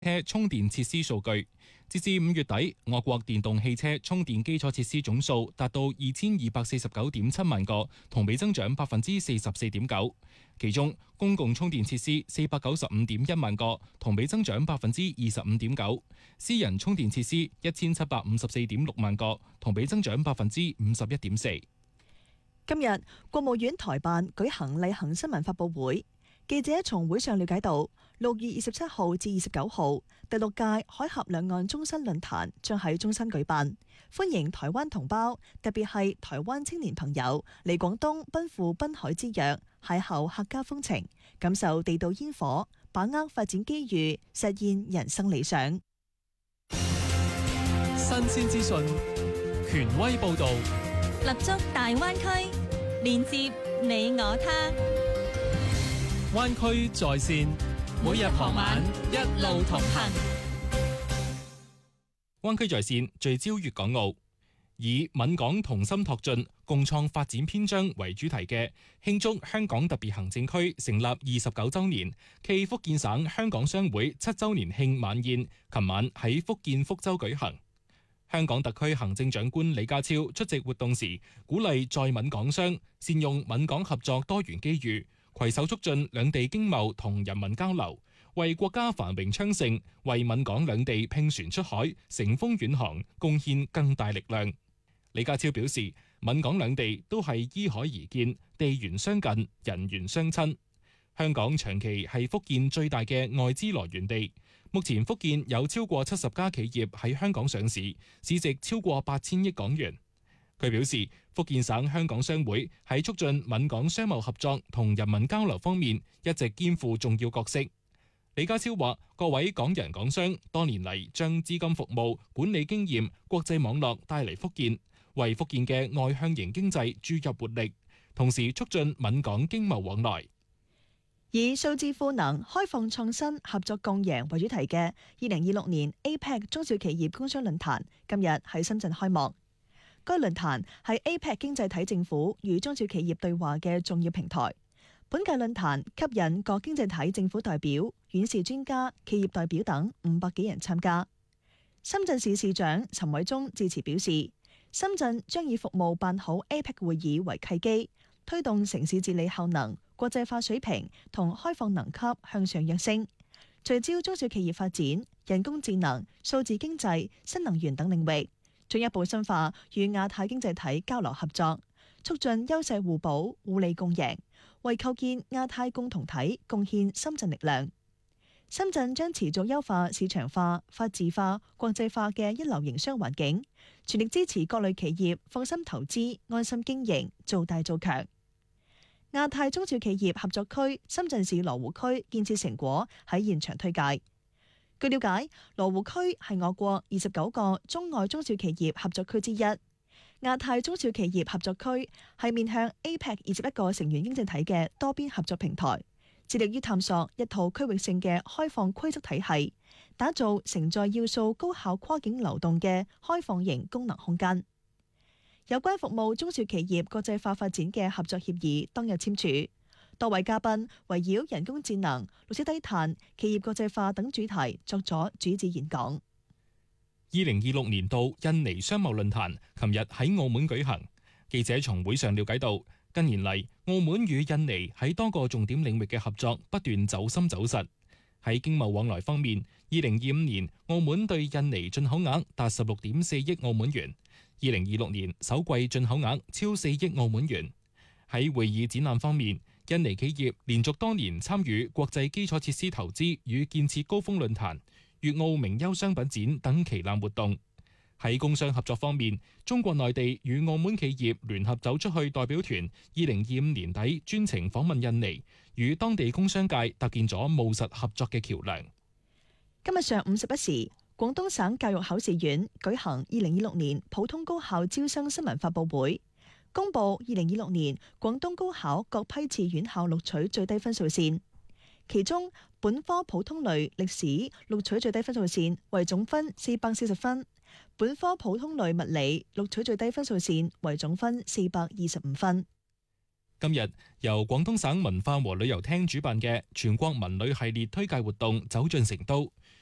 車充電設施數據。截至5月底，我國電動汽車充電基礎設施總數達到2249.7萬個，同比增長44.9%。其中，公共充電設施495.1萬個，同比增長25.9%；私人充電設施1754.6萬個，同比增長51.4%。 今日，國務院台辦舉行例行新聞發佈會。記者從會上了解到，6月27號至29號，第6屆海峽兩岸中新論壇將喺中新舉辦，歡迎台灣同胞，特別係台灣青年朋友嚟廣東奔赴濱海之約，邂逅客家風情，感受地道煙火，把握發展機遇，實現人生理想。 新鮮資訊，權威報導， 立足大灣區，連接你我他。 灣區在線，每日傍晚一路同行。 灣區在線聚焦粵港澳，以閩港同心拓進，共創發展篇章為主題嘅慶祝香港特別行政區成立29週年暨福建省香港商會7週年慶晚宴，琴晚喺福建福州舉行。香港特區行政長官李家超出席活動時，鼓勵在閩港商善用閩港合作多元機遇，攜手促進兩地經貿同人民交流，為國家繁榮昌盛、為閩港兩地拼船出海、乘風遠航貢獻更大力量。李家超表示，閩港兩地都係依海而建，地緣相近，人緣相親。香港長期係福建最大嘅外資來源地，目前福建有超過70家企業喺香港上市，市值超過8000億港元。佢表示，福建省香港商會喺促進閩港商貿合作同人民交流方面一直肩負重要角色。李家超話：各位港人港商多年嚟將資金服務、管理經驗、國際網絡帶嚟福建，為福建嘅外向型經濟注入活力，同時促進閩港經貿往來。 以數字賦能、開放創新、合作共贏為主題嘅2026年 APEC 中小企業工商論壇今日喺深圳開幕。該論壇係 APEC 經濟體政府與中小企業對話嘅重要平台。本屆論壇吸引各經濟體政府代表、院士專家、企業代表等500幾人參加。深圳市市長陳偉忠致辭表示，深圳將以服務辦好 APEC 會議為契機，推動城市治理效能、國際化水平同開放能級向上躍升，聚焦中小企業發展、人工智能、數字經濟、新能源等領域，進一步深化與亞太經濟體交流合作，促進優勢互補、互利共贏，為構建亞太共同體貢獻深圳力量。深圳將持續優化市場化、法治化、國際化嘅一流營商環境，全力支持各類企業放心投資、安心經營，做大做強。亞太中小企業合作區深圳市羅湖區建設成果喺現場推介。據了解，羅湖區係我國29個中外中小企業合作區之一。亞太中小企業合作區係面向 APEC 21個成員經濟體嘅多邊合作平台，致力於探索一套區域性嘅開放規則體系，打造承載要素高效跨境流動嘅開放型功能空間。有關服務中小企業國際化發展嘅合作協議當日簽署，多位嘉賓圍繞人工智能、綠色低碳、企業國際化等主題作咗主旨演講。 2026年度印尼商貿論壇琴日喺澳門舉行，記者從會上了解到，近年嚟澳門與印尼喺多個重點領域嘅合作不斷走深走實。喺經貿往來方面，2025年澳門對印尼進口額達16.4億澳門元，2026年首季進口額超4億澳門元。喺會議展覽方面，印尼企業連續多年參與國際基礎設施投資與建設高峰論壇、粵澳名優商品展等旗艦活動。喺工商合作方面，中國內地與澳門企業聯合走出去代表團2025年底專程訪問印尼，與當地工商界搭建咗務實合作嘅橋樑。 今日上午11時，廣東省教育考試院舉行2026年普通高考招生新聞發佈會，公布2026年廣東高考各批次院校錄取最低分數線。其中，本科普通類歷史錄取最低分數線為總分440分，本科普通類物理錄取最低分數線為總分425分。 今日由廣東省文化和旅遊廳主辦嘅全國文旅系列推介活動走進成都，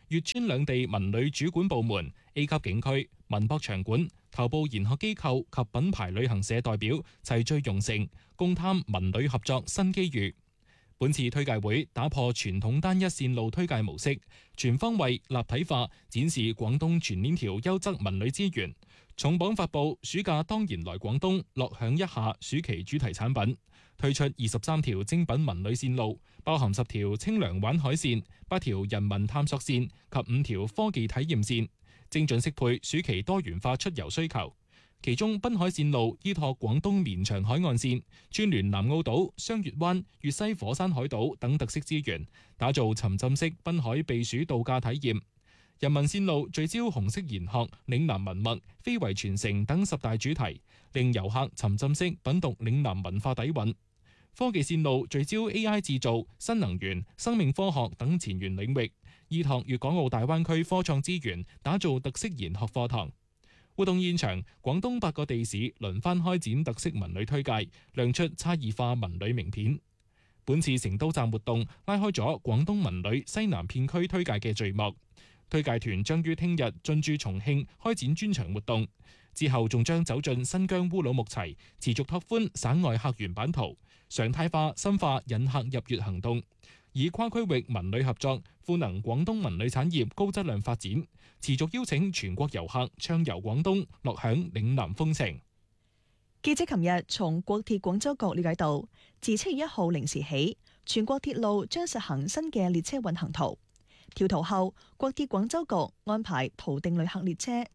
粵川兩地文旅主管部門、A 級景區、文博場館、頭部研學機構及品牌旅行社代表齊聚榕城，共探文旅合作新機遇。本次推介會打破傳統單一線路推介模式，全方位立體化展示廣東全鏈條優質文旅資源。重磅發布暑假當然來廣東，樂享一下暑期主題產品。推出23條精品文旅線路，包含10條清涼玩海線、8條人文探索線及5條科技體驗線，精準適配暑期多元化出遊需求。其中濱海線路依託廣東綿長海岸線，串聯南澳島、雙月灣、粵西火山海島等特色資源，打造沉浸式濱海避暑度假體驗。人文線路聚焦紅色研學、嶺南文物、非遺傳承等10大主題，令遊客沉浸式品讀嶺南文化底蘊。科技線路聚焦 AI 製造、新能源、生命科學等前沿領域，依託粵港澳大灣區科創資源，打造特色研學課堂。活動現場，廣東8個地市輪番開展特色文旅推介，亮出差異化文旅名片。本次成都站活動拉開咗廣東文旅西南片區推介嘅序幕。推介團將於聽日進駐重慶開展專場活動，之後仲將走進新疆烏魯木齊，持續拓寬省外客源版圖，常態化深化引客入粵行動，以跨區域文旅合作賦能廣東文旅產業高質量發展，持續邀請全國遊客暢遊廣東，樂享嶺南風情。 記者琴日從國鐵廣州局了解到，自7月1號零時起，全國鐵路將實行新嘅列車運行圖。調圖後，國鐵廣州局安排途定旅客列車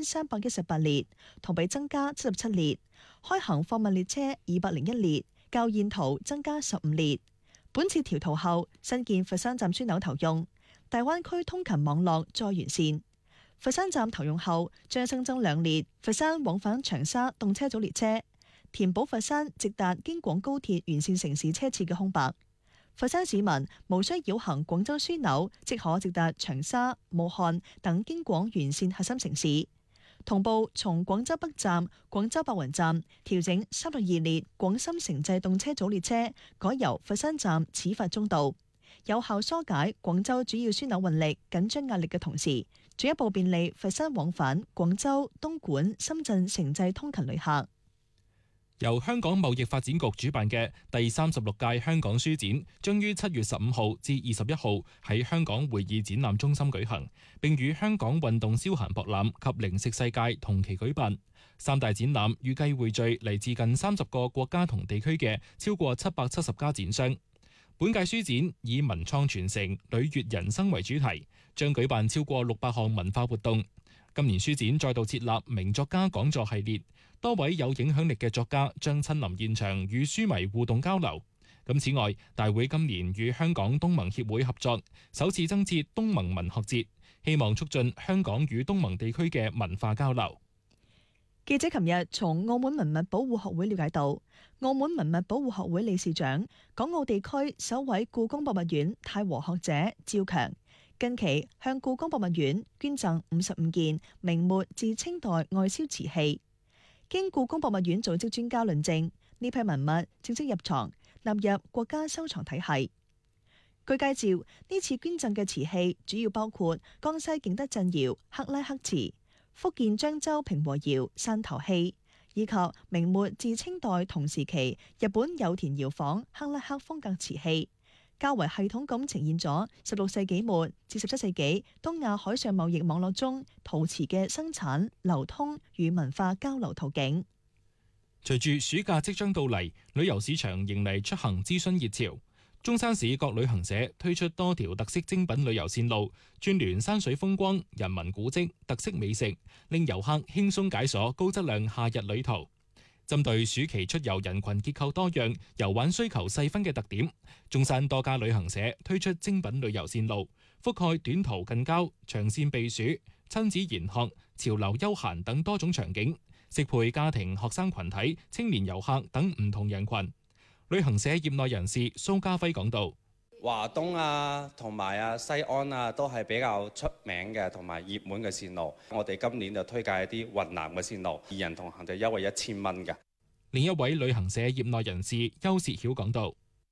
3318列，同比增加77列；開行貨物列車201列，較現圖增加15列。本次調圖後，新建佛山站樞紐投用，大灣區通勤網絡再完善。佛山站投用後，將新增2列佛山往返長沙動車組列車，填補佛山直達京廣高鐵沿線城市車次嘅空白。佛山市民無需繞行廣州樞紐，即可直達長沙、武漢等京廣沿線核心城市。同步從廣州北站、廣州白雲站調整362列廣深城際動車組列車，改由佛山站始發中道，有效疏解廣州主要樞紐運力緊張壓力嘅同時，進一步便利佛山往返廣州、東莞、深圳城際通勤旅客。 由香港貿易發展局主辦嘅第36屆香港書展將於7月15號至21號喺香港會議展覽中心舉行，並與香港運動消閒博覽及零食世界同期舉辦。3大展覽預計匯聚嚟自近30個國家同地區嘅超過770家展商。本屆書展以文創傳承、旅悅人生為主題，將舉辦超過600項文化活動。今年書展再度設立名作家講座系列，多位有影響力嘅作家將親臨現場與書迷互動交流。此外，大會今年與香港東盟協會合作，首次增設東盟文學節，希望促進香港與東盟地區嘅文化交流。 記者琴日從澳門文物保護學會了解到，澳門文物保護學會理事長、港澳地區首位故宮博物院太和學者趙強，近期向故宮博物院捐贈55件明末至清代外銷瓷器。經故宮博物院組織專家論證，呢批文物正式入藏，納入國家收藏體系。據介紹，呢次捐贈嘅瓷器主要包括江西景德鎮窯克拉克瓷、福建漳州平和窯汕頭器，以及明末至清代同時期日本有田窯坊克拉克風格瓷器，較為系統咁呈現咗16世紀末至17世紀東亞海上貿易網絡中陶瓷嘅生產、流通與文化交流途徑。 隨住暑假即將到嚟，旅遊市場迎嚟出行諮詢熱潮。中山市各旅行社推出多條特色精品旅遊線路，串聯山水風光、人文古蹟、特色美食，令遊客輕鬆解鎖高質量夏日旅途。針對暑期出遊人群結構多樣、遊玩需求細分嘅特點，中山多家旅行社推出精品旅遊線路，覆蓋短途近郊、長線避暑、親子研學、潮流休閒等多種場景，適配家庭、學生群體、青年遊客等唔同人群。旅行社業內人士蘇家輝講道： 華東啊，同埋西安啊，都係比較出名嘅同埋熱門嘅線路。我哋今年就推介一啲雲南嘅線路，2人同行就優惠1000蚊嘅。 另一位旅行社業內人士邱薛曉講道：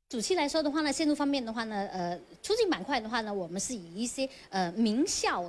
暑期來說的話呢，線路方面的話呢，出境板塊的話呢，我們是以一些名校